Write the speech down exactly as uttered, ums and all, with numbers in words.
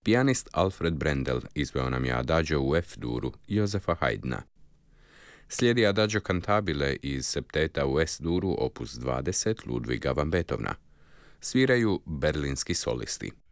Pijanist Alfred Brendel izveo nam je Adagio u F-duru Josefa Haydna. Slijedi Adagio cantabile iz septeta u S-duru opus dvadeset Ludwiga van Beethovena. Sviraju berlinski solisti.